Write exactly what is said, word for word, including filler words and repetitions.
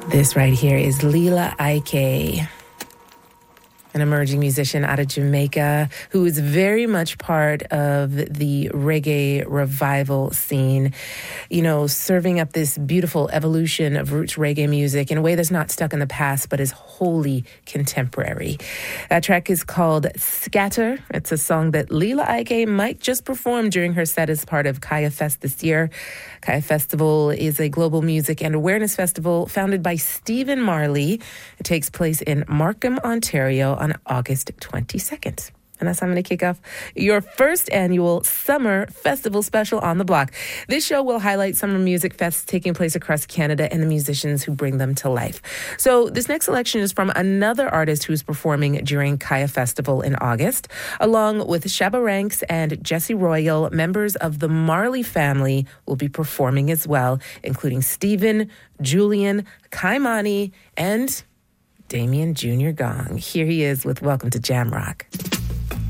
This right here is Lila Ike, an emerging musician out of Jamaica who is very much part of the reggae revival scene, you know, serving up this beautiful evolution of roots reggae music in a way that's not stuck in the past, but is wholly contemporary. That track is called Scatter. It's a song that Lila Ike might just perform during her set as part of Kaya Fest this year. Kaya Festival is a global music and awareness festival founded by Stephen Marley. It takes place in Markham, Ontario on August twenty-second. And that's how I'm going to kick off your first annual Summer Festival special on the block. This show will highlight summer music fests taking place across Canada and the musicians who bring them to life. So this next selection is from another artist who's performing during Kaya Festival in August. Along with Shabba Ranks and Jesse Royal, members of the Marley family will be performing as well, including Stephen, Julian, Kaimani, and Damien Junior Gong. Here he is with Welcome to Jam Rock.